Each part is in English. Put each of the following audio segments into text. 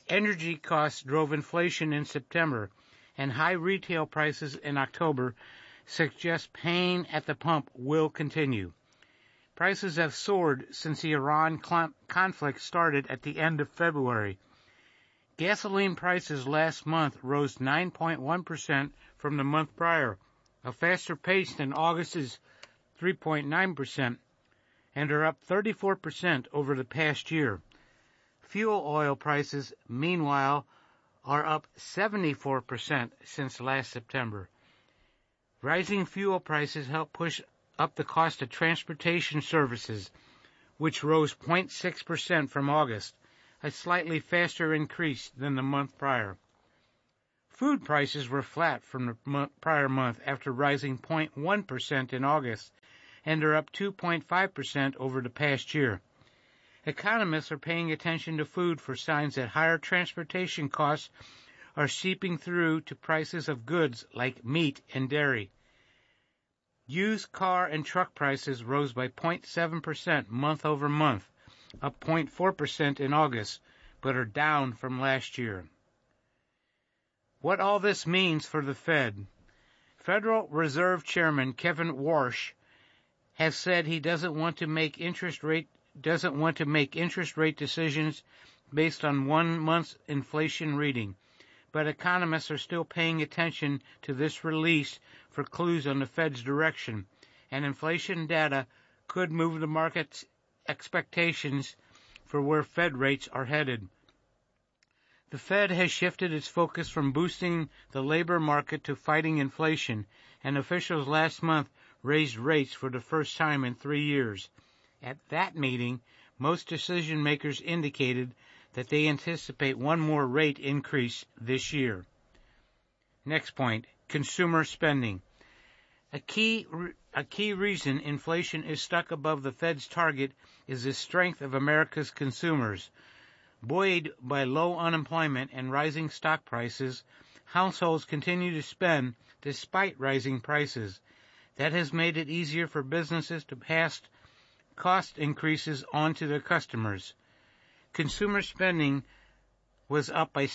Energy costs drove inflation in September, and high retail prices in October suggest pain at the pump will continue. Prices have soared since the Iran conflict started at the end of February. Gasoline prices last month rose 9.1% from the month prior, a faster pace than August's 3.9%, and are up 34% over the past year. Fuel oil prices, meanwhile, are up 74% since last September. Rising fuel prices help push up the cost of transportation services, which rose 0.6% from August, a slightly faster increase than the month prior. Food prices were flat from the prior month after rising 0.1% in August, and are up 2.5% over the past year. Economists are paying attention to food for signs that higher transportation costs are seeping through to prices of goods like meat and dairy. Used car and truck prices rose by 0.7% month over month, up 0.4% in August, but are down from last year. What all this means for the Fed. Federal Reserve Chairman Kevin Warsh has said he doesn't want to make interest rate decisions based on 1 month's inflation reading, but economists are still paying attention to this release for clues on the Fed's direction, and inflation data could move the market's expectations for where Fed rates are headed. The Fed has shifted its focus from boosting the labor market to fighting inflation, and officials last month raised rates for the first time in 3 years. At that meeting, most decision makers indicated that they anticipate one more rate increase this year. Next point, consumer spending. A key reason inflation is stuck above the Fed's target is the strength of America's consumers. Buoyed by low unemployment and rising stock prices, households continue to spend despite rising prices. That has made it easier for businesses to pass cost increases on to their customers. Consumer spending was up by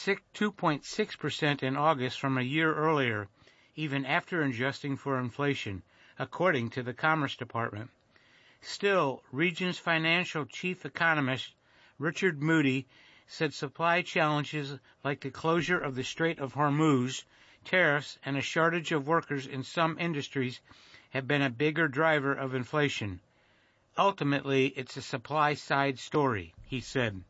2.6% in August from a year earlier, even after adjusting for inflation, according to the Commerce Department. Still, Regions Financial Chief Economist Richard Moody said supply challenges like the closure of the Strait of Hormuz, tariffs, and a shortage of workers in some industries have been a bigger driver of inflation. Ultimately, it's a supply-side story, he said.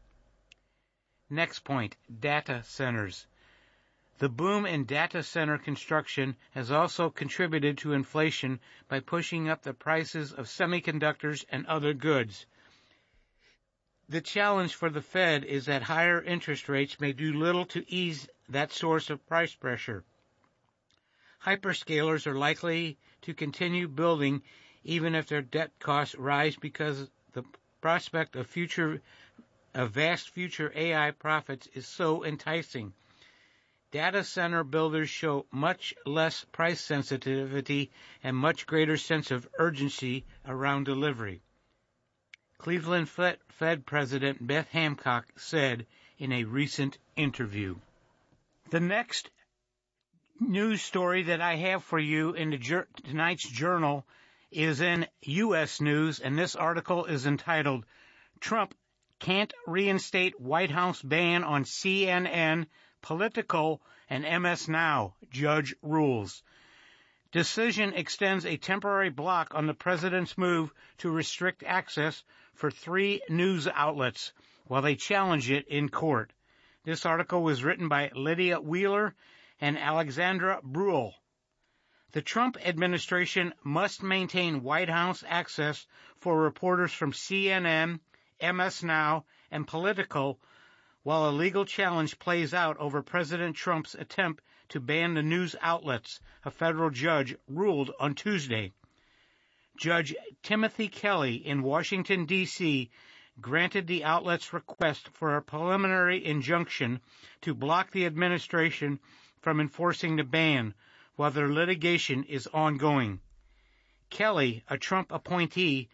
Next point, data centers. The boom in data center construction has also contributed to inflation by pushing up the prices of semiconductors and other goods. The challenge for the Fed is that higher interest rates may do little to ease that source of price pressure. Hyperscalers are likely to continue building even if their debt costs rise because the prospect of vast future AI profits is so enticing. Data center builders show much less price sensitivity and much greater sense of urgency around delivery. Cleveland Fed President Beth Hancock said in a recent interview. The next news story that I have for you in tonight's journal is in U.S. News, and this article is entitled, Trump Can't Reinstate White House Ban on CNN, Politico, and MS Now, Judge Rules. Decision extends a temporary block on the president's move to restrict access for 3 news outlets while they challenge it in court. This article was written by Lydia Wheeler and Alexandra Bruhl. The Trump administration must maintain White House access for reporters from CNN, MS Now, and Politico while a legal challenge plays out over President Trump's attempt to ban the news outlets, a federal judge ruled on Tuesday. Judge Timothy Kelly in Washington, D.C., granted the outlet's request for a preliminary injunction to block the administration from enforcing the ban while their litigation is ongoing. Kelly, a Trump appointee,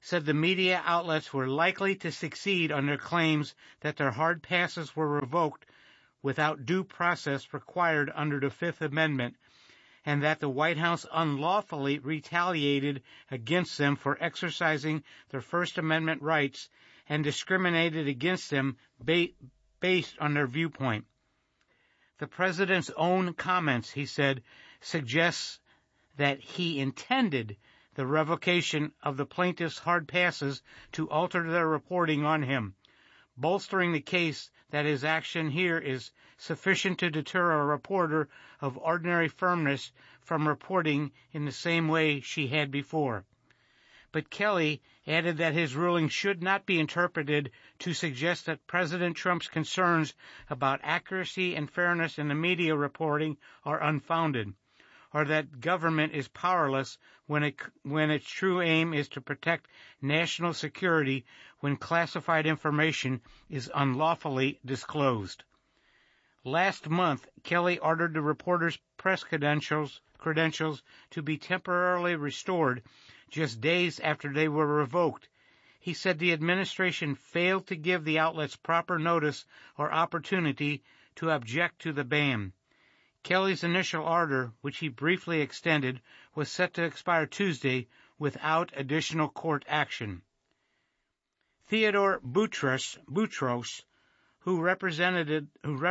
said the media outlets were likely to succeed on their claims that their hard passes were revoked without due process required under the Fifth Amendment, and that the White House unlawfully retaliated against them for exercising their First Amendment rights and discriminated against them based on their viewpoint. The president's own comments, he said, suggests that he intended the revocation of the plaintiffs' hard passes to alter their reporting on him, bolstering the case that his action here is sufficient to deter a reporter of ordinary firmness from reporting in the same way she had before. But Kelly added that his ruling should not be interpreted to suggest that President Trump's concerns about accuracy and fairness in the media reporting are unfounded, or that government is powerless when its true aim is to protect national security when classified information is unlawfully disclosed. Last month, Kelly ordered the reporters' press credentials to be temporarily restored just days after they were revoked. He said the administration failed to give the outlets proper notice or opportunity to object to the ban. Kelly's initial order, which he briefly extended, was set to expire Tuesday without additional court action. Theodore Boutros, who represented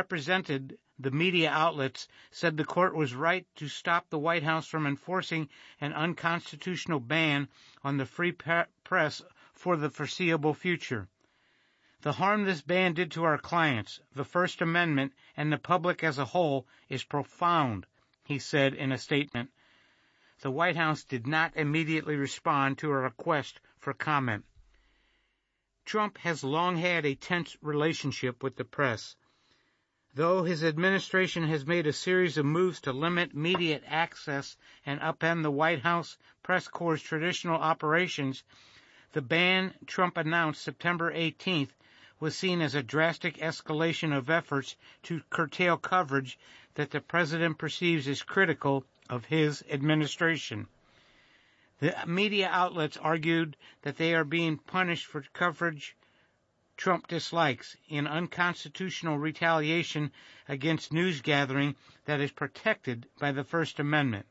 the media outlets, said the court was right to stop the White House from enforcing an unconstitutional ban on the free press for the foreseeable future. The harm this ban did to our clients, the First Amendment, and the public as a whole is profound, he said in a statement. The White House did not immediately respond to a request for comment. Trump has long had a tense relationship with the press. Though his administration has made a series of moves to limit media access and upend the White House press corps' traditional operations, the ban Trump announced September 18th was seen as a drastic escalation of efforts to curtail coverage that the president perceives as critical of his administration. The media outlets argued that they are being punished for coverage Trump dislikes in unconstitutional retaliation against news gathering that is protected by the First Amendment.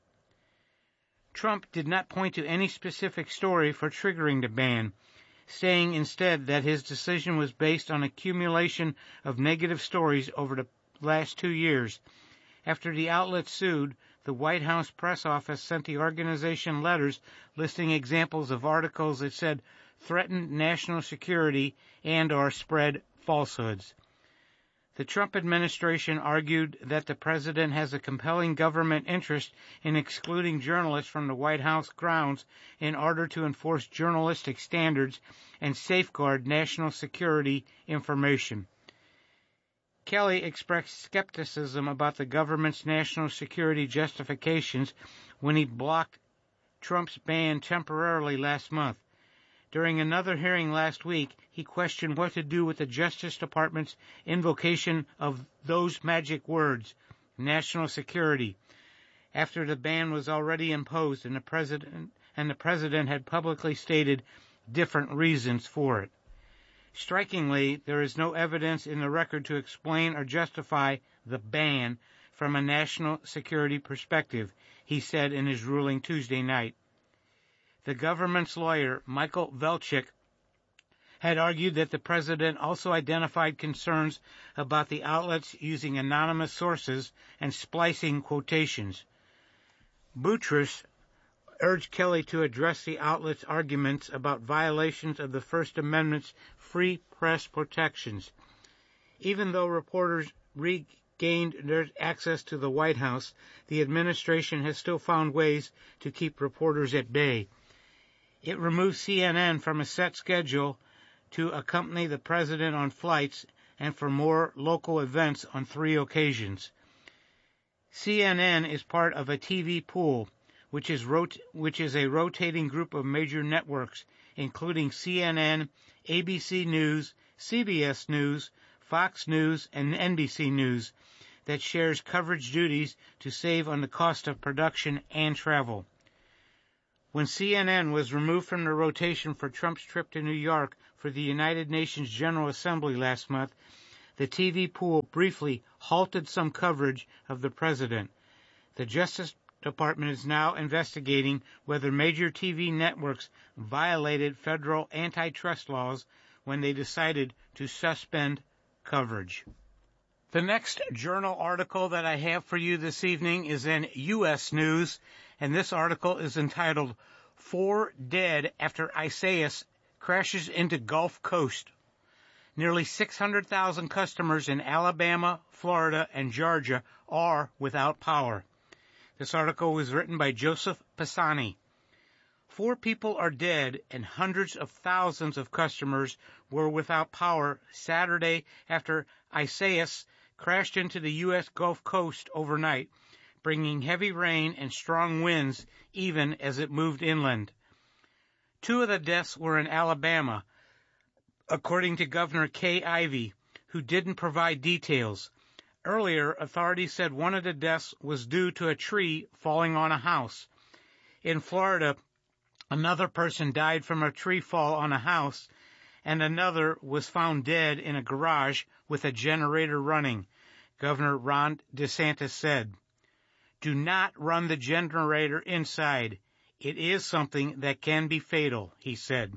Trump did not point to any specific story for triggering the ban, saying instead that his decision was based on accumulation of negative stories over the last 2 years. After the outlet sued, the White House press office sent the organization letters listing examples of articles it said threatened national security and or spread falsehoods. The Trump administration argued that the president has a compelling government interest in excluding journalists from the White House grounds in order to enforce journalistic standards and safeguard national security information. Kelly expressed skepticism about the government's national security justifications when he blocked Trump's ban temporarily last month. During another hearing last week, he questioned what to do with the Justice Department's invocation of those magic words, national security, after the ban was already imposed and the president had publicly stated different reasons for it. Strikingly, there is no evidence in the record to explain or justify the ban from a national security perspective, he said in his ruling Tuesday night. The government's lawyer, Michael Velchik, had argued that the president also identified concerns about the outlets using anonymous sources and splicing quotations. Boutros urged Kelly to address the outlet's arguments about violations of the First Amendment's free press protections. Even though reporters regained their access to the White House, the administration has still found ways to keep reporters at bay. It removed CNN from a set schedule to accompany the president on flights and for more local events on 3 occasions. CNN is part of a TV pool, which is a rotating group of major networks, including CNN, ABC News, CBS News, Fox News, and NBC News, that shares coverage duties to save on the cost of production and travel. When CNN was removed from the rotation for Trump's trip to New York for the United Nations General Assembly last month, the TV pool briefly halted some coverage of the president. The Justice Department is now investigating whether major TV networks violated federal antitrust laws when they decided to suspend coverage. The next journal article that I have for you this evening is in U.S. News, and this article is entitled, 4 Dead After Isaias Crashes into Gulf Coast. Nearly 600,000 customers in Alabama, Florida, and Georgia are without power. This article was written by Joseph Pisani. 4 people are dead and hundreds of thousands of customers were without power Saturday after Isaias crashed into the U.S. Gulf Coast overnight, bringing heavy rain and strong winds even as it moved inland. 2 of the deaths were in Alabama, according to Governor Kay Ivey, who didn't provide details. Earlier, authorities said one of the deaths was due to a tree falling on a house. In Florida, another person died from a tree fall on a house, and another was found dead in a garage with a generator running, Governor Ron DeSantis said. Do not run the generator inside. It is something that can be fatal, he said.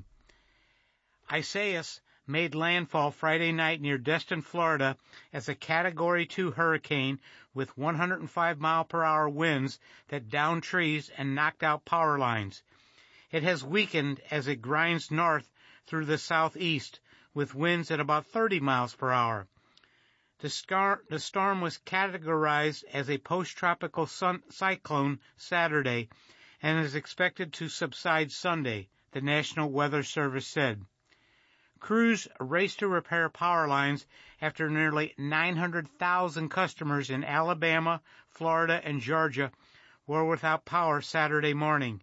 Isaias made landfall Friday night near Destin, Florida, as a Category 2 hurricane with 105-mile-per-hour winds that downed trees and knocked out power lines. It has weakened as it grinds north through the southeast, with winds at about 30 miles per hour. The storm was categorized as a post-tropical cyclone Saturday and is expected to subside Sunday, the National Weather Service said. Crews raced to repair power lines after nearly 900,000 customers in Alabama, Florida, and Georgia were without power Saturday morning.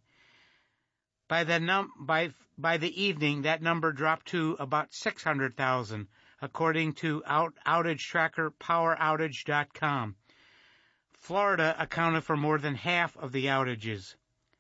By the evening, that number dropped to about 600,000, according to outage tracker PowerOutage.com. Florida accounted for more than half of the outages.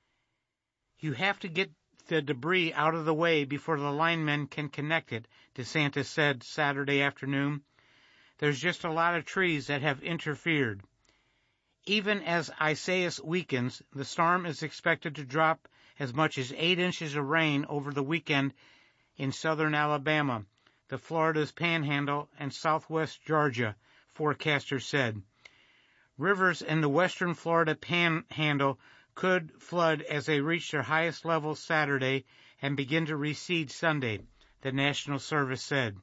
You have to get the debris out of the way before the linemen can connect it, DeSantis said Saturday afternoon. There's just a lot of trees that have interfered. Even as Isaias weakens, the storm is expected to drop as much as 8 inches of rain over the weekend in southern Alabama, the Florida's Panhandle, and southwest Georgia, forecasters said. Rivers in the western Florida Panhandle could flood as they reach their highest level Saturday and begin to recede Sunday, the National Service said.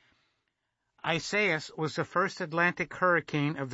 Isaias was the first Atlantic hurricane of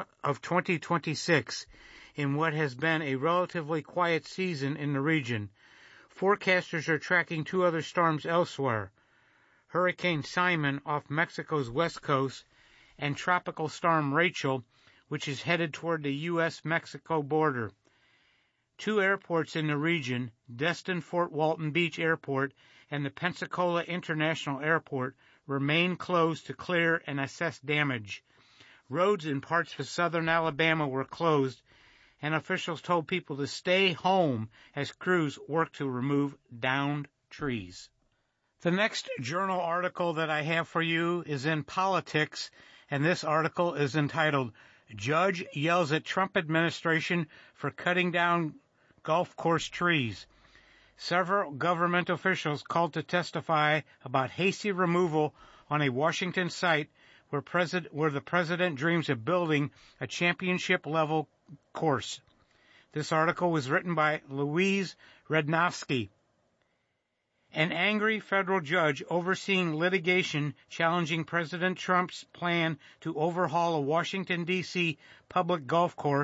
2026 in what has been a relatively quiet season in the region. Forecasters are tracking 2 other storms elsewhere, Hurricane Simon off Mexico's west coast and Tropical Storm Rachel, which is headed toward the U.S.-Mexico border. 2 airports in the region, Destin-Fort Walton Beach Airport and the Pensacola International Airport, remain closed to clear and assess damage. Roads in parts of southern Alabama were closed, and officials told people to stay home as crews worked to remove downed trees. The next journal article that I have for you is in Politics, and this article is entitled, Judge Yells at Trump Administration for Cutting Down Golf Course Trees. Several government officials called to testify about hasty removal on a Washington site where the president dreams of building a championship-level course. This article was written by Louise Rednowski. An angry federal judge overseeing litigation challenging President Trump's plan to overhaul a Washington, D.C. public golf course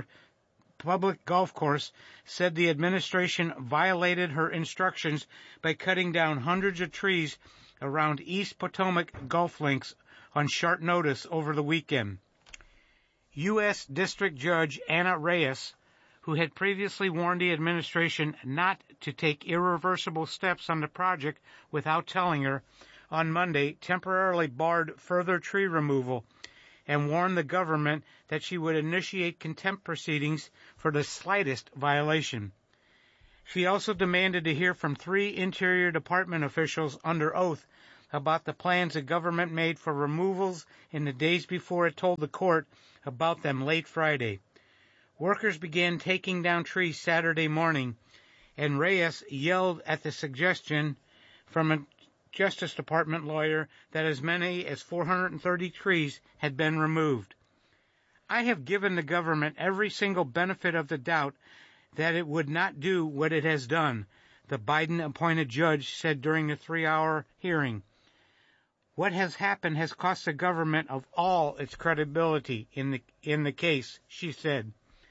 said the administration violated her instructions by cutting down hundreds of trees around East Potomac golf links on short notice over the weekend. U.S. District Judge Anna Reyes, who had previously warned the administration not to take irreversible steps on the project without telling her, on Monday temporarily barred further tree removal and warned the government that she would initiate contempt proceedings for the slightest violation. She also demanded to hear from 3 Interior Department officials under oath about the plans the government made for removals in the days before it told the court about them late Friday. Workers began taking down trees Saturday morning, and Reyes yelled at the suggestion from a Justice Department lawyer that as many as 430 trees had been removed. I have given the government every single benefit of the doubt that it would not do what it has done, the Biden-appointed judge said during the 3-hour hearing. What has happened has cost the government of all its credibility in the case, she said.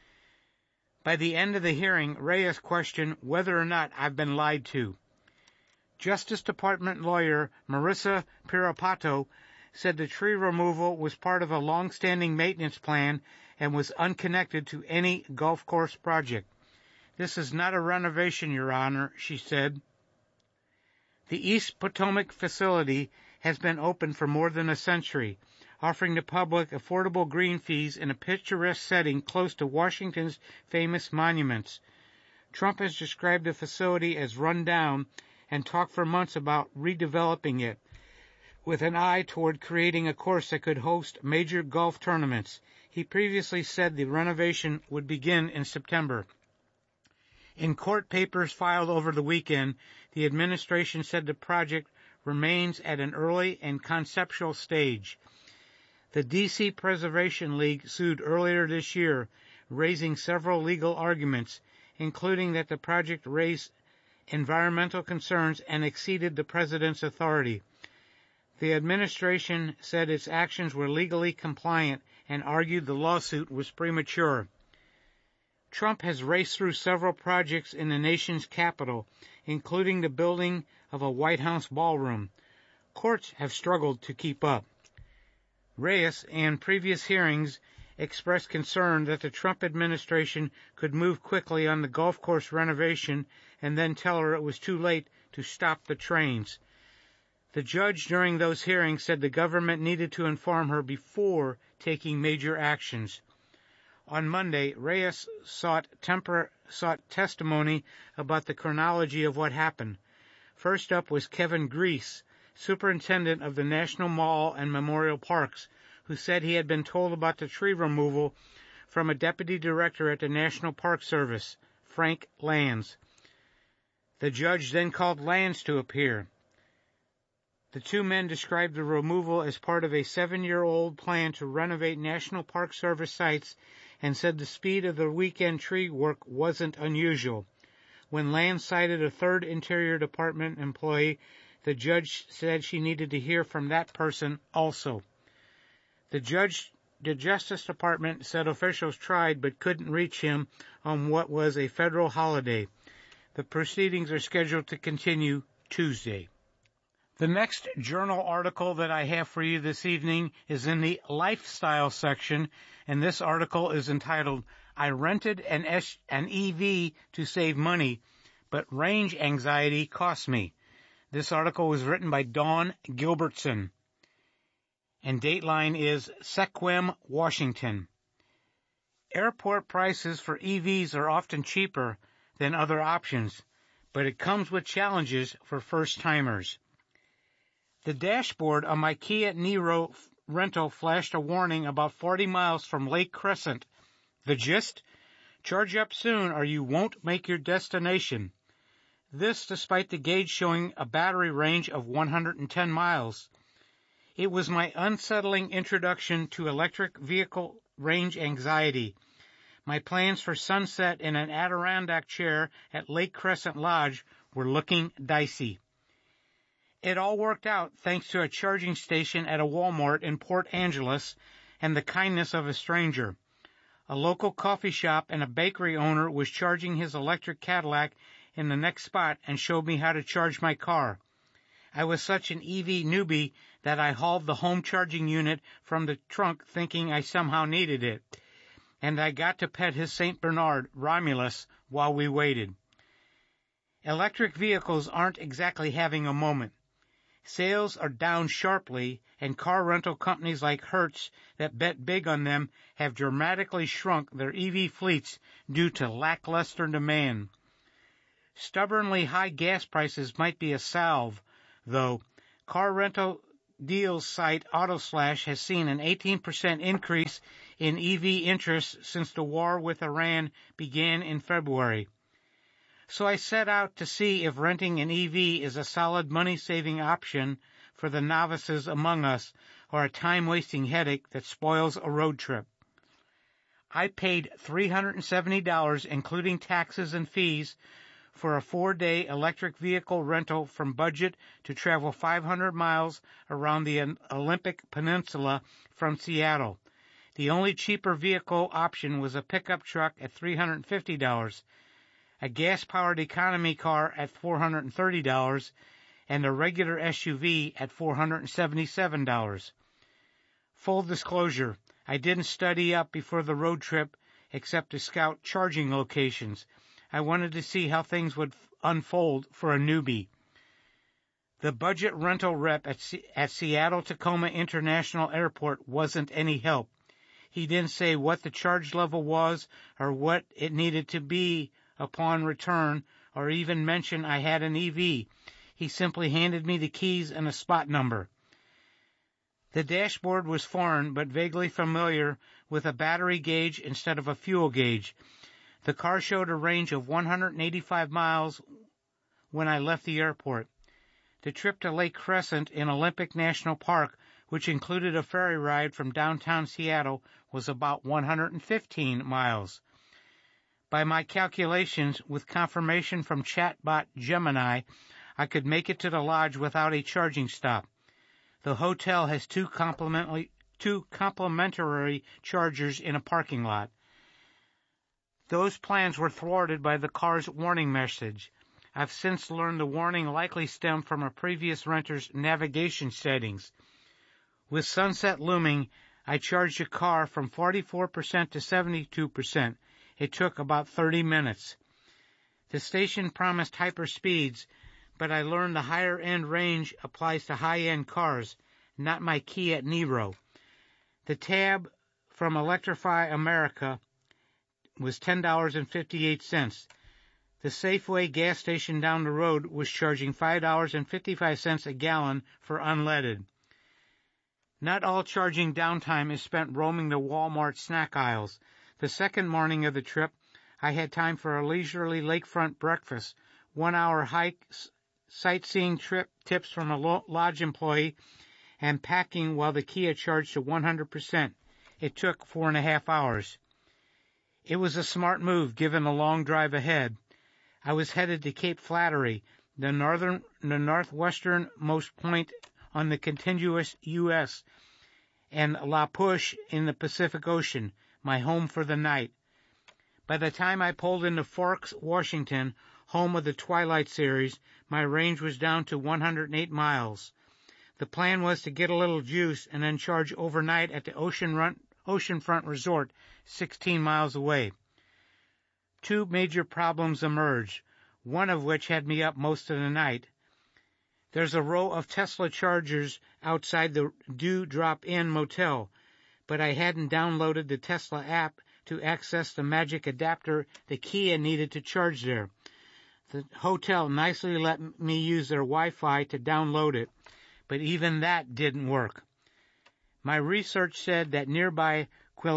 By the end of the hearing, Reyes questioned whether or not I've been lied to. Justice Department lawyer Marissa Pirapato said the tree removal was part of a long-standing maintenance plan and was unconnected to any golf course project. This is not a renovation, Your Honor, she said. The East Potomac facility has been open for more than a century, offering the public affordable green fees in a picturesque setting close to Washington's famous monuments. Trump has described the facility as run down and talked for months about redeveloping it, with an eye toward creating a course that could host major golf tournaments. He previously said the renovation would begin in September. In court papers filed over the weekend, the administration said the project remains at an early and conceptual stage. The D.C. Preservation League sued earlier this year, raising several legal arguments, including that the project raised environmental concerns and exceeded the president's authority. The administration said its actions were legally compliant and argued the lawsuit was premature. Trump has raced through several projects in the nation's capital, including the building of a White House ballroom. Courts have struggled to keep up. Reyes, in previous hearings, expressed concern that the Trump administration could move quickly on the golf course renovation and then tell her it was too late to stop the trains. The judge during those hearings said the government needed to inform her before taking major actions. On Monday, Reyes sought testimony about the chronology of what happened. First up was Kevin Grease, superintendent of the National Mall and Memorial Parks, who said he had been told about the tree removal from a deputy director at the National Park Service, Frank Lands. The judge then called Lands to appear. The 2 men described the removal as part of a 7-year-old plan to renovate National Park Service sites and said the speed of the weekend tree work wasn't unusual. When Lands cited a 3rd Interior Department employee, the judge said she needed to hear from that person also. The Justice Department said officials tried but couldn't reach him on what was a federal holiday. The proceedings are scheduled to continue Tuesday. The next journal article that I have for you this evening is in the lifestyle section, and this article is entitled, I rented an EV to save money, but range anxiety cost me. This article was written by Dawn Gilbertson, and dateline is Sequim, Washington. Airport prices for EVs are often cheaper than other options, but it comes with challenges for first-timers. The dashboard on my Kia Niro rental flashed a warning about 40 miles from Lake Crescent. The gist? Charge up soon or you won't make your destination. This despite the gauge showing a battery range of 110 miles. It was my unsettling introduction to electric vehicle range anxiety. My plans for sunset in an Adirondack chair at Lake Crescent Lodge were looking dicey. It all worked out thanks to a charging station at a Walmart in Port Angeles and the kindness of a stranger. A local coffee shop and a bakery owner was charging his electric Cadillac in the next spot and showed me how to charge my car. I was such an EV newbie that I hauled the home charging unit from the trunk thinking I somehow needed it. And I got to pet his St. Bernard, Romulus, while we waited. Electric vehicles aren't exactly having a moment. Sales are down sharply, and car rental companies like Hertz that bet big on them have dramatically shrunk their EV fleets due to lackluster demand. Stubbornly high gas prices might be a salve, though. Car rental deals site AutoSlash has seen an 18% increase in EV interest since the war with Iran began in February. So I set out to see if renting an EV is a solid money-saving option for the novices among us, or a time-wasting headache that spoils a road trip. I paid $370, including taxes and fees, for a 4-day electric vehicle rental from budget to travel 500 miles around the Olympic Peninsula from Seattle. The only cheaper vehicle option was a pickup truck at $350, a gas-powered economy car at $430, and a regular SUV at $477. Full disclosure, I didn't study up before the road trip except to scout charging locations. I wanted to see how things would unfold for a newbie. The budget rental rep at Seattle-Tacoma International Airport wasn't any help. He didn't say what the charge level was or what it needed to be upon return, or even mention I had an EV. He simply handed me the keys and a spot number. The dashboard was foreign but vaguely familiar, with a battery gauge instead of a fuel gauge. The car showed a range of 185 miles when I left the airport. The trip to Lake Crescent in Olympic National Park, which included a ferry ride from downtown Seattle, was about 115 miles. By my calculations, with confirmation from chatbot Gemini, I could make it to the lodge without a charging stop. The hotel has two complimentary chargers in a parking lot. Those plans were thwarted by the car's warning message. I've since learned the warning likely stemmed from a previous renter's navigation settings. With sunset looming, I charged the car from 44% to 72%. It took about 30 minutes. The station promised hyper speeds, but I learned the higher-end range applies to high-end cars, not my Kia Niro. The tab from Electrify America was $10.58. The Safeway gas station down the road was charging $5.55 a gallon for unleaded. Not all charging downtime is spent roaming the Walmart snack aisles. The second morning of the trip, I had time for a leisurely lakefront breakfast, 1-hour hike, sightseeing trip tips from a lodge employee, and packing while the Kia charged to 100%. It took 4.5 hours. It was a smart move given the long drive ahead. I was headed to Cape Flattery, the northwesternmost point on the contiguous U.S., and La Push in the Pacific Ocean, my home for the night. By the time I pulled into Forks, Washington, home of the Twilight series, my range was down to 108 miles. The plan was to get a little juice and then charge overnight at the Oceanfront Resort, 16 miles away. Two major problems emerged, one of which had me up most of the night. There's a row of Tesla chargers outside the Drop Inn motel, but I hadn't downloaded the Tesla app to access the magic adapter the Kia needed to charge there. The hotel nicely let me use their Wi-Fi to download it, but even that didn't work. My research said that nearby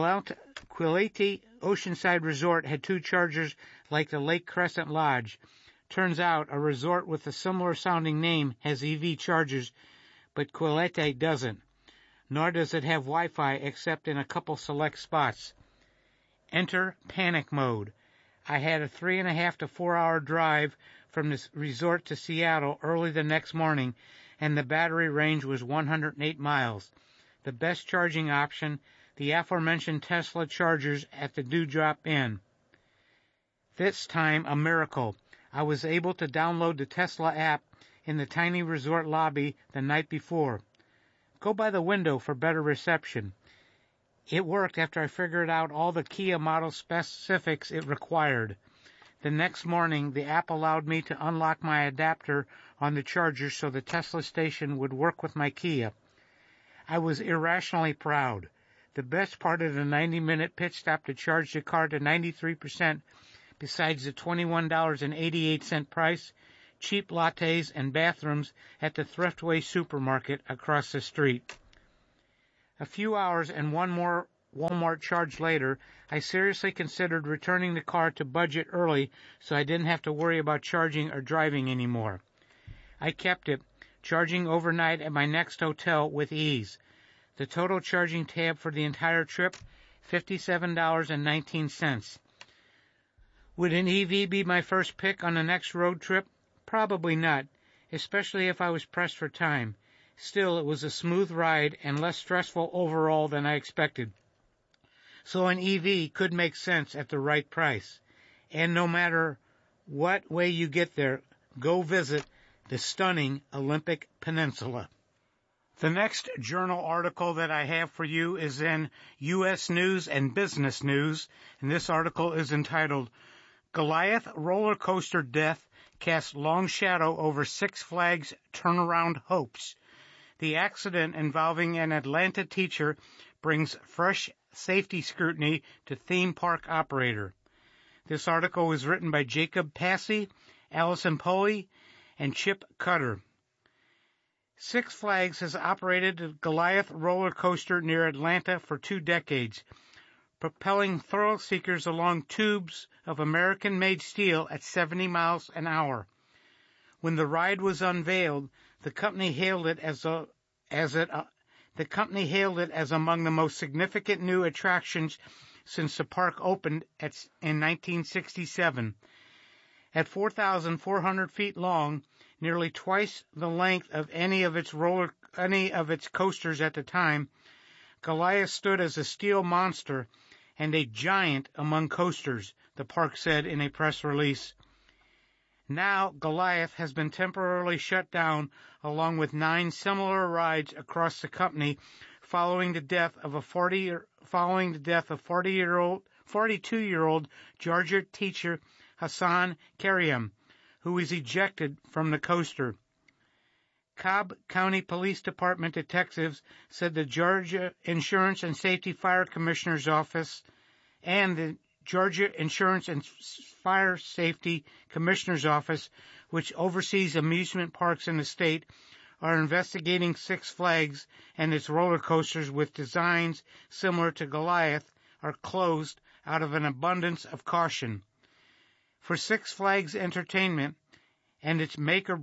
Quilati Oceanside Resort had two chargers like the Lake Crescent Lodge. Turns out a resort with a similar sounding name has EV chargers, but Quilati doesn't. Nor does it have Wi-Fi except in a couple select spots. Enter panic mode. I had a 3.5 to 4 hour drive from the resort to Seattle early the next morning, and the battery range was 108 miles. The best charging option, the aforementioned Tesla chargers at the Drop Inn. This time, a miracle. I was able to download the Tesla app in the tiny resort lobby the night before. Go by the window for better reception. It worked after I figured out all the Kia model specifics it required. The next morning, the app allowed me to unlock my adapter on the charger so the Tesla station would work with my Kia. I was irrationally proud. The best part of the 90-minute pit stop to charge the car to 93% besides the $21.88 price, cheap lattes, and bathrooms at the Thriftway supermarket across the street. A few hours and one more Walmart charge later, I seriously considered returning the car to budget early so I didn't have to worry about charging or driving anymore. I kept it, charging overnight at my next hotel with ease. The total charging tab for the entire trip, $57.19. Would an EV be my first pick on the next road trip? Probably not, especially if I was pressed for time. Still, it was a smooth ride and less stressful overall than I expected. So an EV could make sense at the right price. And no matter what way you get there, go visit the stunning Olympic Peninsula. The next journal article that I have for you is in U.S. News and Business News, and this article is entitled, Goliath Roller Coaster Death Casts Long Shadow Over Six Flags Turnaround Hopes. The accident involving an Atlanta teacher brings fresh safety scrutiny to theme park operator. This article was written by Jacob Passy, Allison Poey, and Chip Cutter. Six Flags has operated the Goliath roller coaster near Atlanta for 2 decades, propelling thrill-seekers along tubes of American-made steel at 70 miles an hour. When the ride was unveiled, the company hailed it as among the most significant new attractions since the park opened in 1967. At 4,400 feet long, nearly twice the length of any of its coasters at the time, Goliath stood as a steel monster and a giant among coasters, the park said in a press release. Now, Goliath has been temporarily shut down, along with 9 similar rides across the company, following the death of 42-year-old Georgia teacher Hassan Karim, who was ejected from the coaster. Cobb County Police Department detectives said the Georgia Insurance and Safety Fire Commissioner's Office and the Georgia Insurance and Fire Safety Commissioner's Office, which oversees amusement parks in the state, are investigating Six Flags and its roller coasters with designs similar to Goliath are closed out of an abundance of caution. For Six Flags Entertainment, and it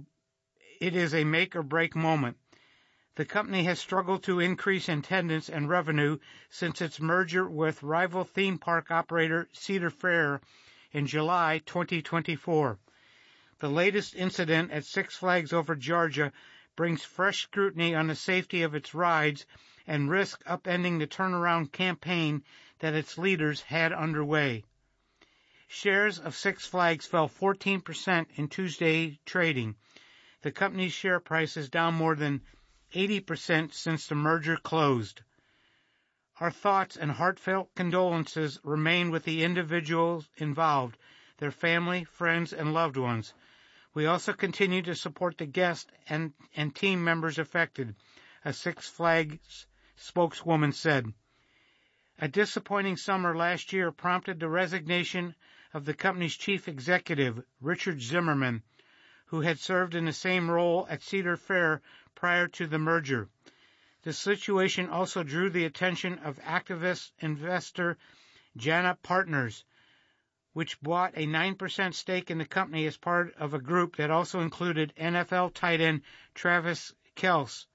is a make-or-break moment. The company has struggled to increase attendance and revenue since its merger with rival theme park operator Cedar Fair in July 2024. The latest incident at Six Flags Over Georgia brings fresh scrutiny on the safety of its rides and risks upending the turnaround campaign that its leaders had underway. Shares of Six Flags fell 14% in Tuesday trading. The company's share price is down more than 80% since the merger closed. Our thoughts and heartfelt condolences remain with the individuals involved, their family, friends, and loved ones. We also continue to support the guests and team members affected, a Six Flags spokeswoman said. A disappointing summer last year prompted the resignation of the company's chief executive, Richard Zimmerman, who had served in the same role at Cedar Fair prior to the merger. The situation also drew the attention of activist investor Jana Partners, which bought a 9% stake in the company as part of a group that also included NFL tight end Travis Kelce,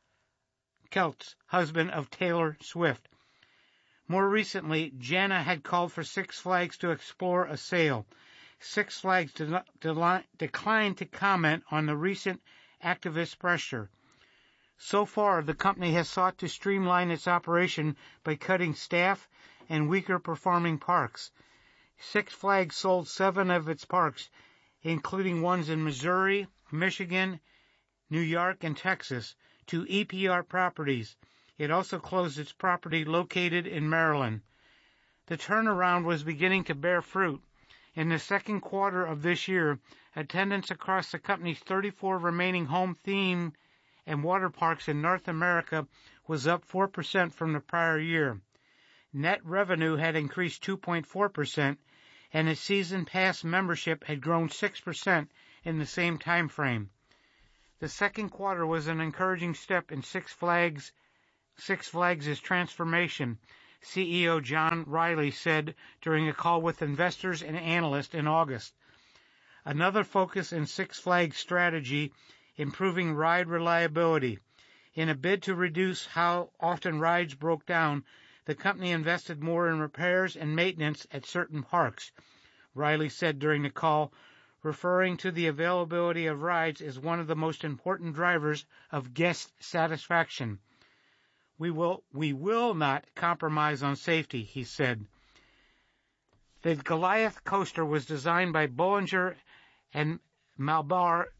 husband of Taylor Swift. More recently, Jana had called for Six Flags to explore a sale. Six Flags declined to comment on the recent activist pressure. So far, the company has sought to streamline its operation by cutting staff and weaker-performing parks. Six Flags sold 7 of its parks, including ones in Missouri, Michigan, New York, and Texas, to EPR Properties. It also closed its property located in Maryland. The turnaround was beginning to bear fruit. In the second quarter of this year, attendance across the company's 34 remaining home theme and water parks in North America was up 4% from the prior year. Net revenue had increased 2.4%, and its season pass membership had grown 6% in the same time frame. The second quarter was an encouraging step in Six Flags' transformation, CEO John Riley said during a call with investors and analysts in August. Another focus in Six Flags' strategy, improving ride reliability. In a bid to reduce how often rides broke down, the company invested more in repairs and maintenance at certain parks, Riley said during the call, referring to the availability of rides as one of the most important drivers of guest satisfaction. We will not compromise on safety, he said. The Goliath coaster was designed by Bollinger and Mabillard,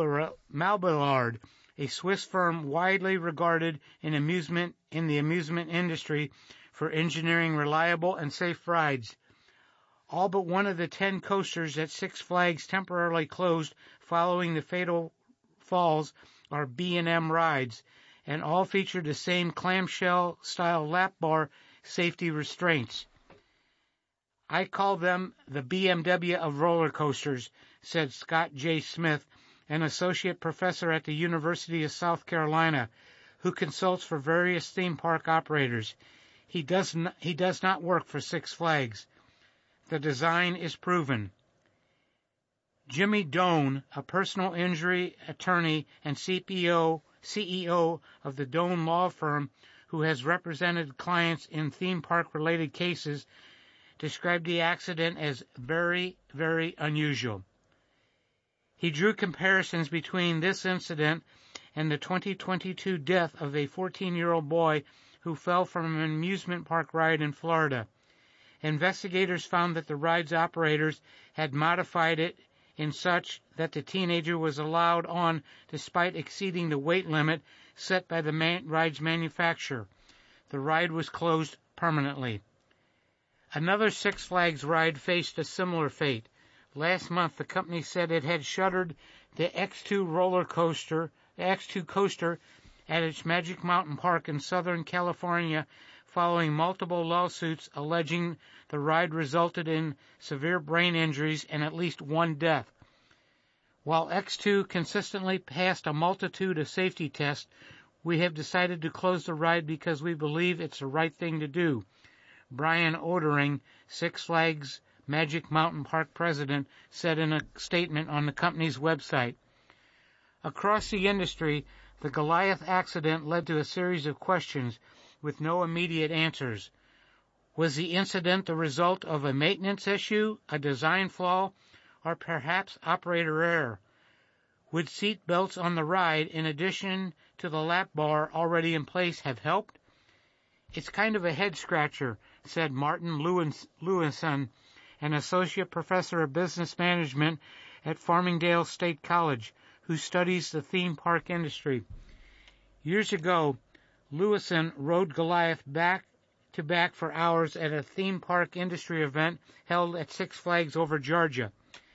a Swiss firm widely regarded in the amusement industry for engineering reliable and safe rides. All but one of the 10 coasters at Six Flags temporarily closed following the fatal falls are B&M rides, and all feature the same clamshell-style lap bar safety restraints. I call them the BMW of roller coasters, said Scott J. Smith, an associate professor at the University of South Carolina, who consults for various theme park operators. He does not work for Six Flags. The design is proven. Jimmy Doan, a personal injury attorney and CEO of the Doan Law Firm, who has represented clients in theme park-related cases, described the accident as very, very unusual. He drew comparisons between this incident and the 2022 death of a 14-year-old boy who fell from an amusement park ride in Florida. Investigators found that the ride's operators had modified it in such that the teenager was allowed on despite exceeding the weight limit set by the ride's manufacturer. The ride was closed permanently. Another Six Flags ride faced a similar fate. Last month, the company said it had shuttered the X2 coaster at its Magic Mountain Park in Southern California following multiple lawsuits alleging the ride resulted in severe brain injuries and at least one death. While X2 consistently passed a multitude of safety tests, we have decided to close the ride because we believe it's the right thing to do, Brian Odering, Six Flags Magic Mountain Park president, said in a statement on the company's website. Across the industry, the Goliath accident led to a series of questions with no immediate answers. Was the incident the result of a maintenance issue, a design flaw, or perhaps operator error? Would seat belts on the ride, in addition to the lap bar already in place, have helped? It's kind of a head-scratcher, said Martin Lewison, an associate professor of business management at Farmingdale State College, who studies the theme park industry. Years ago, Lewison rode Goliath back-to-back for hours at a theme park industry event held at Six Flags over Georgia.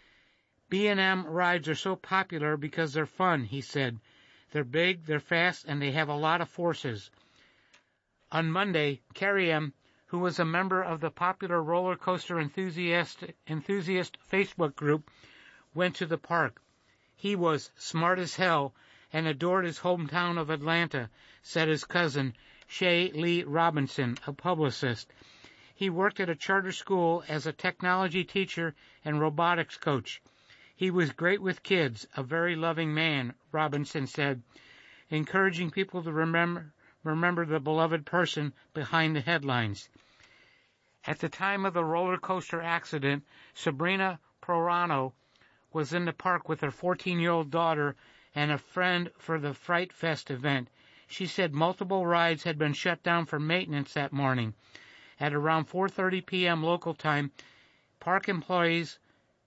B&M rides are so popular because they're fun, he said. They're big, they're fast, and they have a lot of forces. On Monday, Carrie M., who was a member of the popular roller coaster enthusiast Facebook group, went to the park. He was smart as hell and adored his hometown of Atlanta, said his cousin, Shay Lee Robinson, a publicist. He worked at a charter school as a technology teacher and robotics coach. He was great with kids, a very loving man, Robinson said, encouraging people to remember the beloved person behind the headlines. At the time of the roller coaster accident, Sabrina Prorano was in the park with her 14-year-old daughter and a friend for the Fright Fest event. She said multiple rides had been shut down for maintenance that morning. At around 4:30 p.m. local time, park employees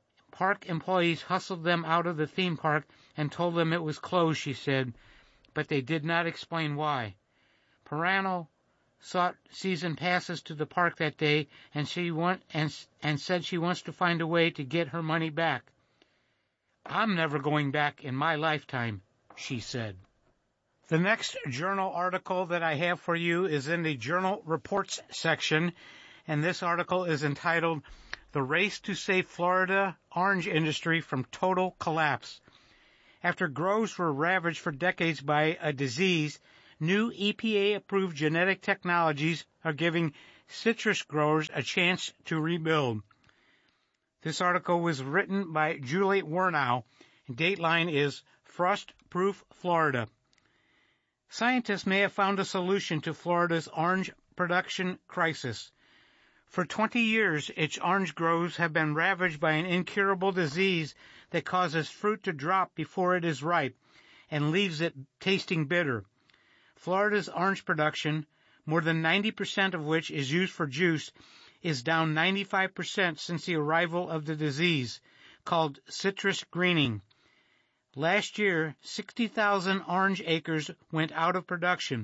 hustled them out of the theme park and told them it was closed, she said, but they did not explain why. Prorano sought season passes to the park that day, and said she wants to find a way to get her money back. I'm never going back in my lifetime, she said. The next journal article that I have for you is in the Journal Reports section, and this article is entitled, The race to save Florida orange industry from total collapse. After groves were ravaged for decades by a disease, new EPA-approved genetic technologies are giving citrus growers a chance to rebuild. This article was written by Julie Wernow, and Dateline is Frost-Proof Florida. Scientists may have found a solution to Florida's orange production crisis. For 20 years, its orange groves have been ravaged by an incurable disease that causes fruit to drop before it is ripe and leaves it tasting bitter. Florida's orange production, more than 90% of which is used for juice, is down 95% since the arrival of the disease, called citrus greening. Last year, 60,000 orange acres went out of production,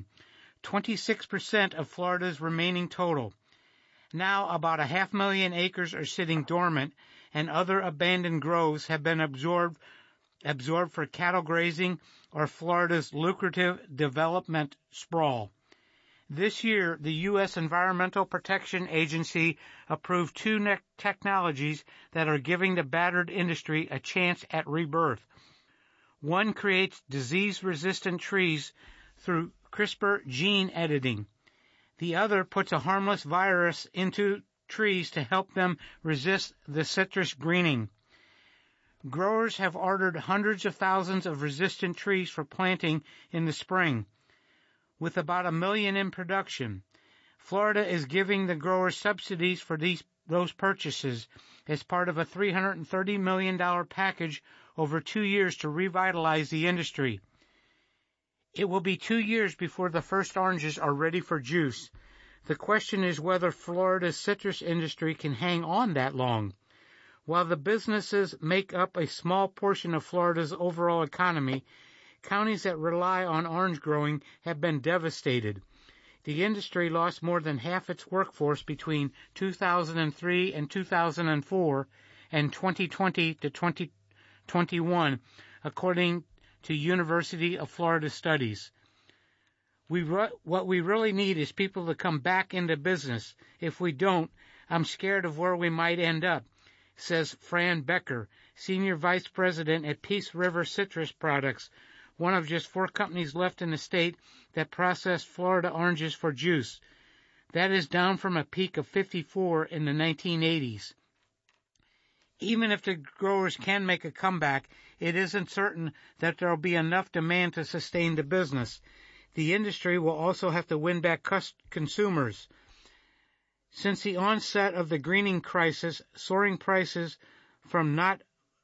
26% of Florida's remaining total. Now about 500,000 acres are sitting dormant, and other abandoned groves have been absorbed for cattle grazing or Florida's lucrative development sprawl. This year, the U.S. Environmental Protection Agency approved two technologies that are giving the battered industry a chance at rebirth. One creates disease-resistant trees through CRISPR gene editing. The other puts a harmless virus into trees to help them resist the citrus greening. Growers have ordered hundreds of thousands of resistant trees for planting in the spring, with about 1 million in production. Florida is giving the growers subsidies for those purchases as part of a $330 million package over 2 years to revitalize the industry. It will be 2 years before the first oranges are ready for juice. The question is whether Florida's citrus industry can hang on that long. While the businesses make up a small portion of Florida's overall economy, counties that rely on orange growing have been devastated. The industry lost more than half its workforce between 2003 and 2004 and 2020 to 2021, according to University of Florida studies. What we really need is people to come back into business. If we don't, I'm scared of where we might end up, says Fran Becker, Senior Vice President at Peace River Citrus Products, one of just 4 companies left in the state that process Florida oranges for juice. That is down from a peak of 54 in the 1980s. Even if the growers can make a comeback, it isn't certain that there will be enough demand to sustain the business. The industry will also have to win back consumers. Since the onset of the greening crisis, soaring prices for not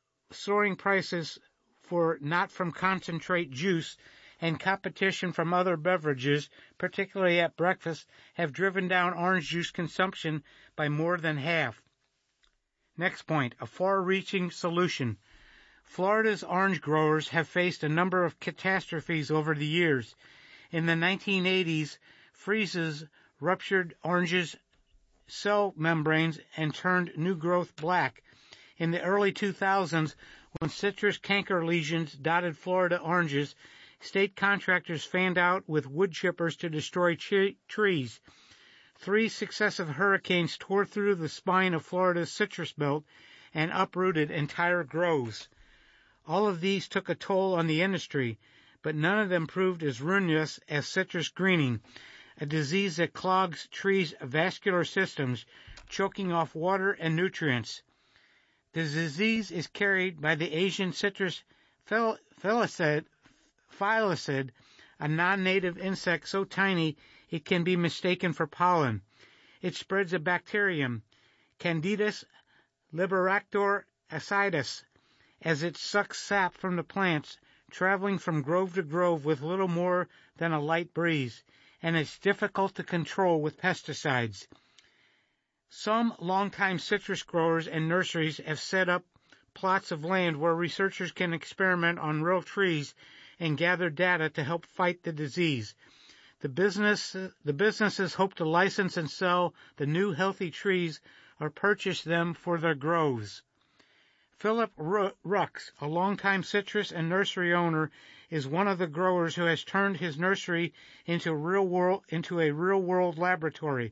from concentrate juice and competition from other beverages, particularly at breakfast, have driven down orange juice consumption by more than half. Next point, a far-reaching solution. Florida's orange growers have faced a number of catastrophes over the years. In the 1980s, freezes ruptured oranges' cell membranes and turned new growth black. In the early 2000s, when citrus canker lesions dotted Florida oranges, state contractors fanned out with wood chippers to destroy trees. 3 successive hurricanes tore through the spine of Florida's citrus belt and uprooted entire groves. All of these took a toll on the industry, but none of them proved as ruinous as citrus greening, a disease that clogs trees' vascular systems, choking off water and nutrients. The disease is carried by the Asian citrus phyllocid, a non-native insect so tiny it can be mistaken for pollen. It spreads a bacterium, Candidus liberactor acidus, as it sucks sap from the plants, traveling from grove to grove with little more than a light breeze, and it's difficult to control with pesticides. Some longtime citrus growers and nurseries have set up plots of land where researchers can experiment on real trees and gather data to help fight the disease. The businesses hope to license and sell the new healthy trees or purchase them for their groves. Philip Rux, a longtime citrus and nursery owner, is one of the growers who has turned his nursery into a real-world laboratory.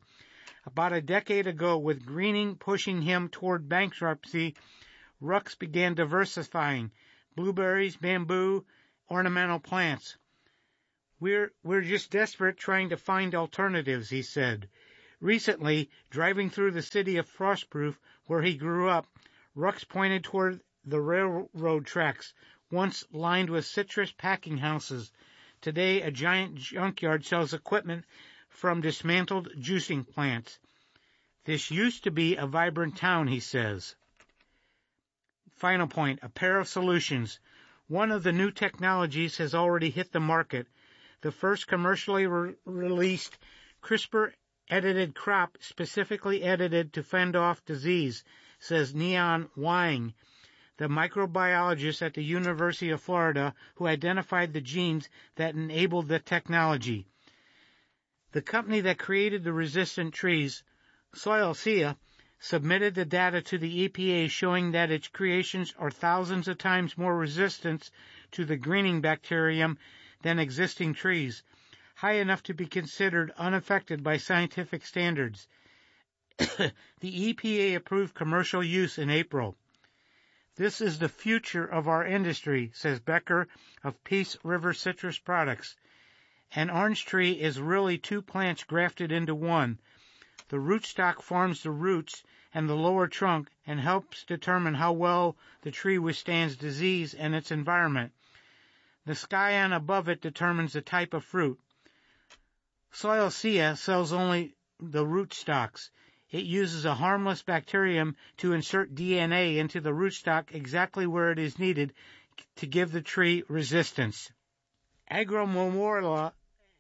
About a decade ago, with greening pushing him toward bankruptcy, Rux began diversifying blueberries, bamboo, ornamental plants. We're just desperate trying to find alternatives, he said. Recently, driving through the city of Frostproof, where he grew up, Rux pointed toward the railroad tracks, once lined with citrus packing houses. Today, a giant junkyard sells equipment from dismantled juicing plants. This used to be a vibrant town, he says. Final point, a pair of solutions. One of the new technologies has already hit the market. The first commercially released CRISPR-edited crop specifically edited to fend off disease, says Neon Wang, the microbiologist at the University of Florida who identified the genes that enabled the technology. The company that created the resistant trees, Soilcia, submitted the data to the EPA showing that its creations are thousands of times more resistant to the greening bacterium than existing trees, high enough to be considered unaffected by scientific standards. The EPA approved commercial use in April. This is the future of our industry, says Becker of Peace River Citrus Products. An orange tree is really two plants grafted into one. The rootstock forms the roots and the lower trunk and helps determine how well the tree withstands disease and its environment. The scion above it determines the type of fruit. Soilcia sells only the rootstocks. It uses a harmless bacterium to insert DNA into the rootstock exactly where it is needed to give the tree resistance. Agromilora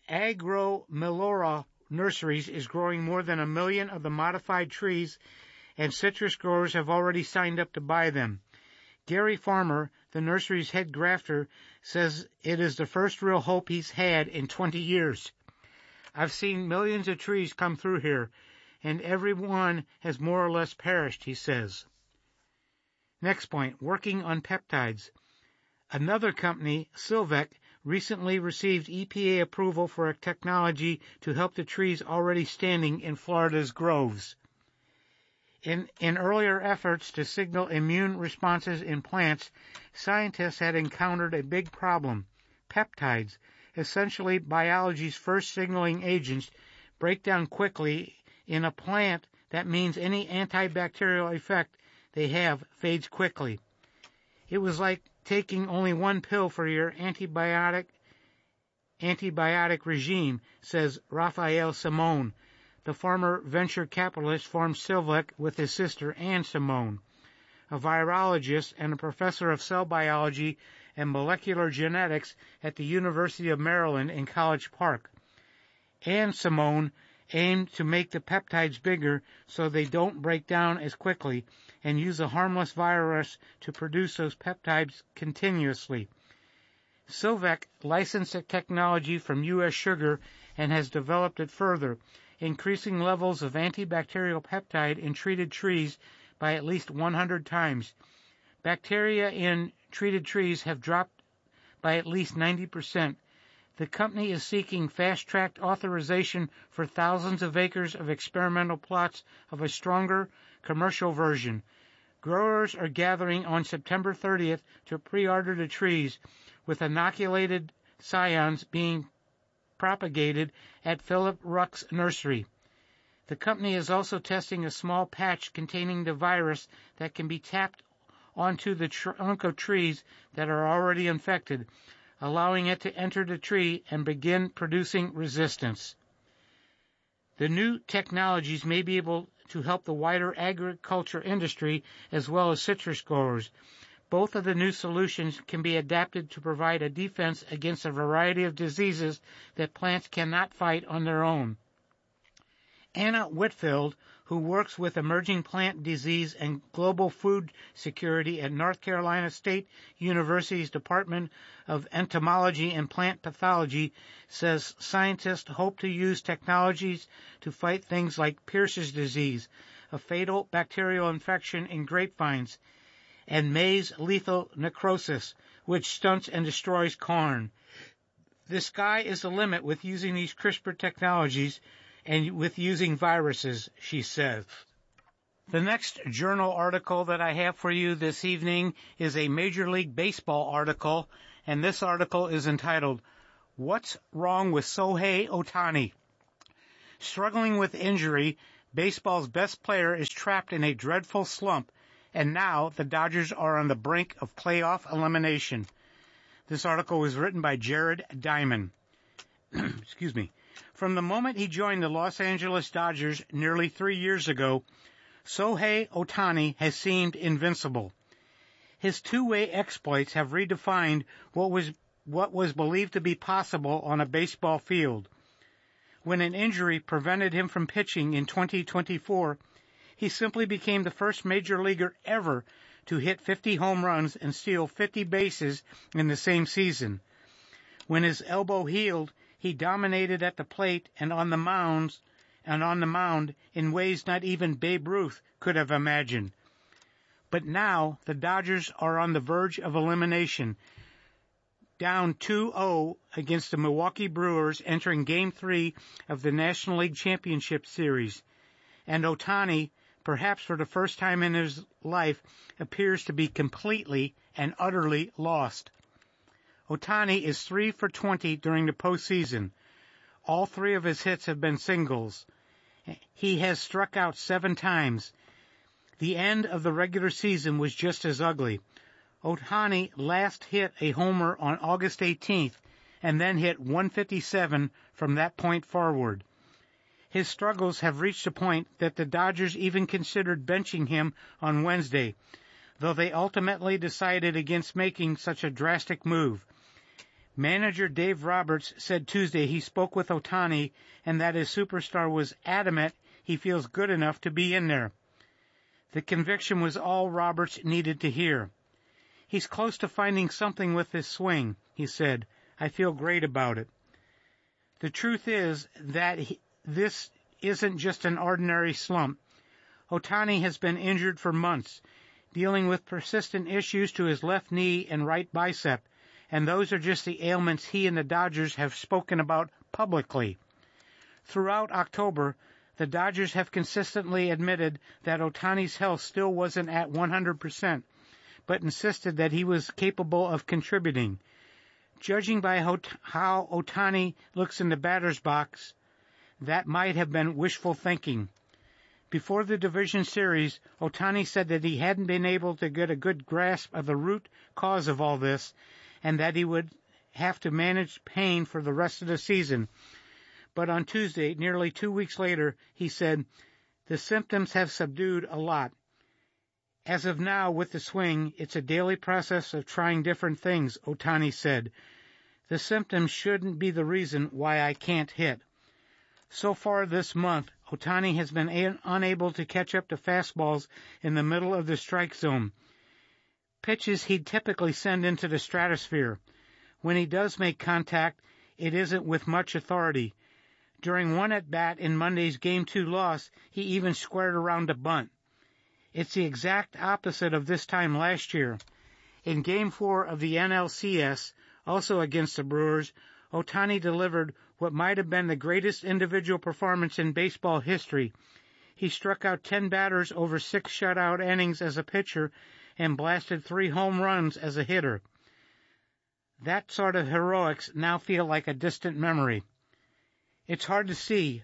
Nurseries is growing more than 1 million of the modified trees, and citrus growers have already signed up to buy them. Gary Farmer, the nursery's head grafter, says it is the first real hope he's had in 20 years. I've seen millions of trees come through here, and every one has more or less perished, he says. Next point, working on peptides. Another company, Silvec, recently received EPA approval for a technology to help the trees already standing in Florida's groves. In earlier efforts to signal immune responses in plants, scientists had encountered a big problem. Peptides, essentially biology's first signaling agents, break down quickly in a plant. That means any antibacterial effect they have fades quickly. It was like taking only one pill for your antibiotic regime, says Raphael Simone. The former venture capitalist formed Silvec with his sister Anne Simone, a virologist and a professor of cell biology and molecular genetics at the University of Maryland in College Park. Anne Simone aimed to make the peptides bigger so they don't break down as quickly and use a harmless virus to produce those peptides continuously. Silvec licensed the technology from U.S. Sugar and has developed it further, increasing levels of antibacterial peptide in treated trees by at least 100 times. Bacteria in treated trees have dropped by at least 90%. The company is seeking fast-track authorization for thousands of acres of experimental plots of a stronger commercial version. Growers are gathering on September 30th to pre-order the trees, with inoculated scions being propagated at Philip Rux Nursery. The company is also testing a small patch containing the virus that can be tapped onto the trunk of trees that are already infected, allowing it to enter the tree and begin producing resistance. The new technologies may be able to help the wider agriculture industry as well as citrus growers. Both of the new solutions can be adapted to provide a defense against a variety of diseases that plants cannot fight on their own. Anna Whitfield, who works with emerging plant disease and global food security at North Carolina State University's Department of Entomology and Plant Pathology, says scientists hope to use technologies to fight things like Pierce's disease, a fatal bacterial infection in grapevines, and maize lethal necrosis, which stunts and destroys corn. The sky is the limit with using these CRISPR technologies, and with using viruses, she says. The next journal article that I have for you this evening is a Major League Baseball article, and this article is entitled, What's Wrong with Shohei Ohtani? Struggling with injury, baseball's best player is trapped in a dreadful slump, and now the Dodgers are on the brink of playoff elimination. This article was written by Jared Diamond. Excuse me. From the moment he joined the Los Angeles Dodgers nearly 3 years ago, Shohei Ohtani has seemed invincible. His two-way exploits have redefined what was believed to be possible on a baseball field. When an injury prevented him from pitching in 2024, he simply became the first major leaguer ever to hit 50 home runs and steal 50 bases in the same season. When his elbow healed, he dominated at the plate and on the mound in ways not even Babe Ruth could have imagined. But now the Dodgers are on the verge of elimination, down 2-0 against the Milwaukee Brewers entering Game 3 of the National League Championship Series. And Ohtani, perhaps for the first time in his life, appears to be completely and utterly lost. Ohtani is 3 for 20 during the postseason. All 3 of his hits have been singles. He has struck out 7 times. The end of the regular season was just as ugly. Ohtani last hit a homer on August 18th and then hit 157 from that point forward. His struggles have reached a point that the Dodgers even considered benching him on Wednesday, though they ultimately decided against making such a drastic move. Manager Dave Roberts said Tuesday he spoke with Ohtani and that his superstar was adamant he feels good enough to be in there. The conviction was all Roberts needed to hear. He's close to finding something with his swing, he said. I feel great about it. The truth is that this isn't just an ordinary slump. Ohtani has been injured for months, dealing with persistent issues to his left knee and right bicep, and those are just the ailments he and the Dodgers have spoken about publicly. Throughout October, the Dodgers have consistently admitted that Ohtani's health still wasn't at 100%, but insisted that he was capable of contributing. Judging by how Ohtani looks in the batter's box, that might have been wishful thinking. Before the division series, Ohtani said that he hadn't been able to get a good grasp of the root cause of all this, and that he would have to manage pain for the rest of the season. But on Tuesday, nearly 2 weeks later, he said, the symptoms have subdued a lot. As of now, with the swing, it's a daily process of trying different things, Ohtani said. The symptoms shouldn't be the reason why I can't hit. So far this month, Ohtani has been unable to catch up to fastballs in the middle of the strike zone, pitches he'd typically send into the stratosphere. When he does make contact, it isn't with much authority. During one at-bat in Monday's Game 2 loss, he even squared around a bunt. It's the exact opposite of this time last year. In Game 4 of the NLCS, also against the Brewers, Ohtani delivered what might have been the greatest individual performance in baseball history. He struck out 10 batters over 6 shutout innings as a pitcher and blasted 3 home runs as a hitter. That sort of heroics now feel like a distant memory. It's hard to see,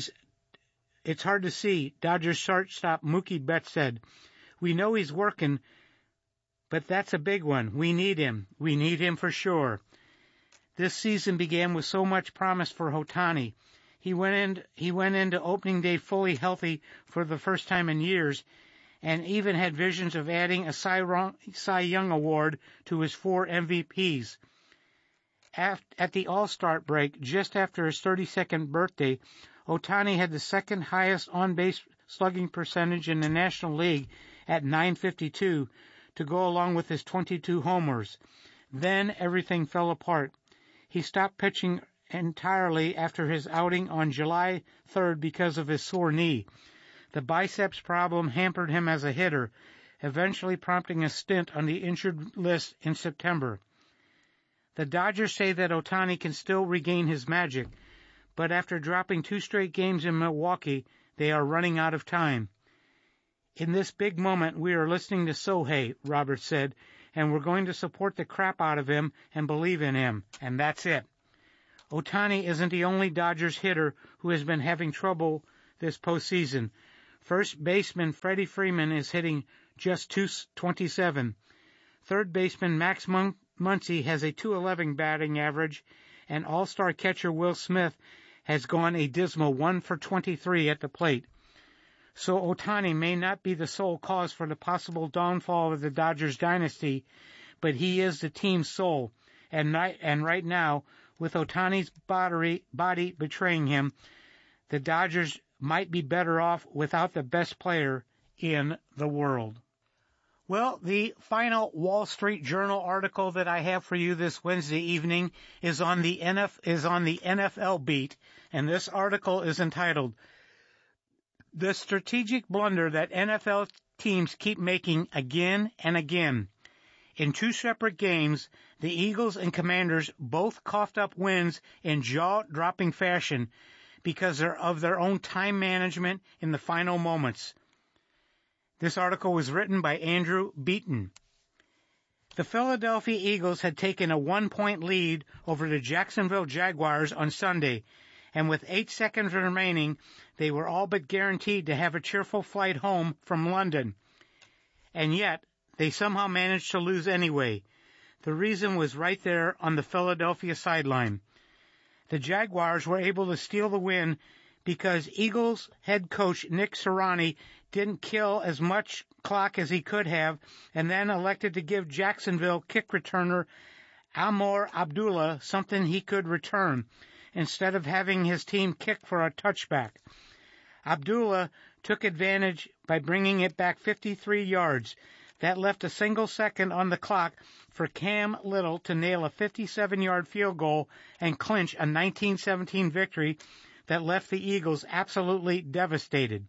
Dodgers shortstop Mookie Betts said. We know he's working, but that's a big one. We need him. We need him for sure. This season began with so much promise for Ohtani. He went into opening day fully healthy for the first time in years, and even had visions of adding a Cy Young Award to his 4 MVPs. At the All-Star break, just after his 32nd birthday, Ohtani had the second highest on-base slugging percentage in the National League at .952 to go along with his 22 homers. Then everything fell apart. He stopped pitching entirely after his outing on July 3rd because of his sore knee. The biceps problem hampered him as a hitter, eventually prompting a stint on the injured list in September. The Dodgers say that Ohtani can still regain his magic, but after dropping 2 straight games in Milwaukee, they are running out of time. In this big moment, we are listening to Shohei, Roberts said, and we're going to support the crap out of him and believe in him, and that's it. Ohtani isn't the only Dodgers hitter who has been having trouble this postseason. First baseman Freddie Freeman is hitting just .227. Third baseman Max Muncy has a .211 batting average, and all-star catcher Will Smith has gone a dismal 1 for 23 at the plate. So Ohtani may not be the sole cause for the possible downfall of the Dodgers dynasty, but he is the team's soul. And right now, with Ohtani's body betraying him, the Dodgers might be better off without the best player in the world. Well, the final Wall Street Journal article that I have for you this Wednesday evening is on the NFL beat, and this article is entitled, "The Strategic Blunder That NFL Teams Keep Making Again and Again." In 2 separate games, the Eagles and Commanders both coughed up wins in jaw-dropping fashion because of their own time management in the final moments. This article was written by Andrew Beaton. The Philadelphia Eagles had taken a 1-point lead over the Jacksonville Jaguars on Sunday, and with 8 seconds remaining, they were all but guaranteed to have a cheerful flight home from London. And yet, they somehow managed to lose anyway. The reason was right there on the Philadelphia sideline. The Jaguars were able to steal the win because Eagles head coach Nick Sirianni didn't kill as much clock as he could have, and then elected to give Jacksonville kick returner Almor Abdullah something he could return, instead of having his team kick for a touchback. Abdullah took advantage by bringing it back 53 yards. That left a single second on the clock for Cam Little to nail a 57-yard field goal and clinch a 19-17 victory that left the Eagles absolutely devastated.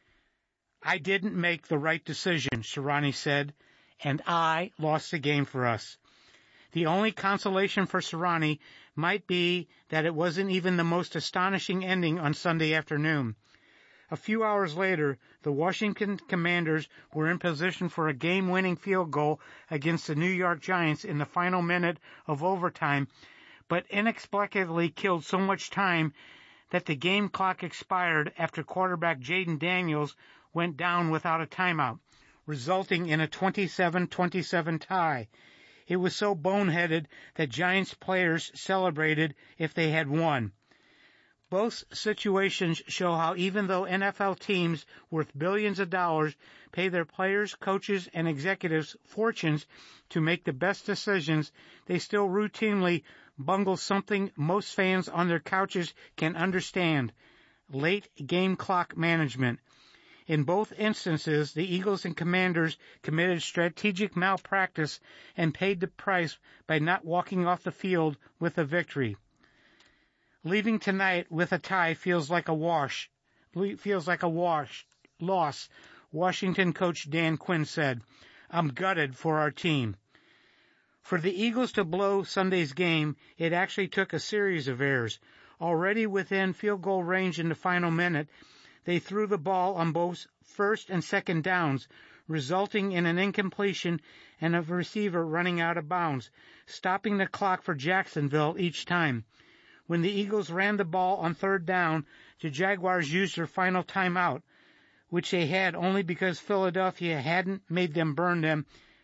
"I didn't make the right decision," Sirianni said, "and I lost the game for us." The only consolation for Sirianni might be that it wasn't even the most astonishing ending on Sunday afternoon. A few hours later, the Washington Commanders were in position for a game-winning field goal against the New York Giants in the final minute of overtime, but inexplicably killed so much time that the game clock expired after quarterback Jaden Daniels went down without a timeout, resulting in a 27-27 tie. It was so boneheaded that Giants players celebrated if they had won. Both situations show how even though NFL teams worth billions of dollars pay their players, coaches, and executives fortunes to make the best decisions, they still routinely bungle something most fans on their couches can understand: late game clock management. In both instances, the Eagles and Commanders committed strategic malpractice and paid the price by not walking off the field with a victory. "Leaving tonight with a tie feels like a loss, Washington coach Dan Quinn said. "I'm gutted for our team." For the Eagles to blow Sunday's game, it actually took a series of errors. Already within field goal range in the final minute, they threw the ball on both first and second downs, resulting in an incompletion and a receiver running out of bounds, stopping the clock for Jacksonville each time. When the Eagles ran the ball on third down, the Jaguars used their final timeout, which they had only because Philadelphia hadn't made them burn it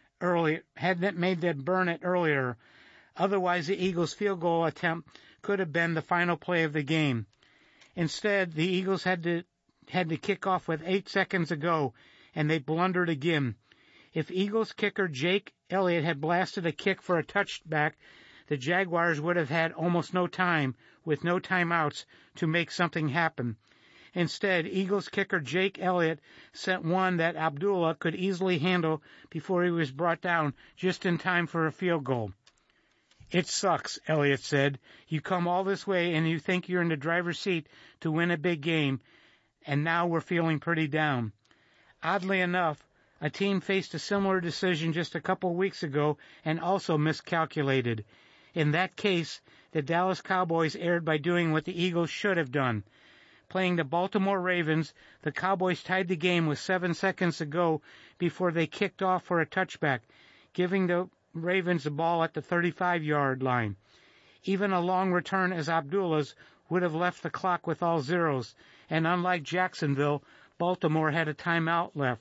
earlier. Otherwise, the Eagles' field goal attempt could have been the final play of the game. Instead, the Eagles had to kick off with 8 seconds to go, and they blundered again. If Eagles kicker Jake Elliott had blasted a kick for a touchback, the Jaguars would have had almost no time, with no timeouts, to make something happen. Instead, Eagles kicker Jake Elliott sent one that Abdullah could easily handle before he was brought down just in time for a field goal. "It sucks," Elliott said. "You come all this way and you think you're in the driver's seat to win a big game, and now we're feeling pretty down." Oddly enough, a team faced a similar decision just a couple weeks ago and also miscalculated. In that case, the Dallas Cowboys erred by doing what the Eagles should have done. Playing the Baltimore Ravens, the Cowboys tied the game with 7 seconds to go before they kicked off for a touchback, giving the Ravens the ball at the 35-yard line. Even a long return as Abdullah's would have left the clock with all zeros, and unlike Jacksonville, Baltimore had a timeout left.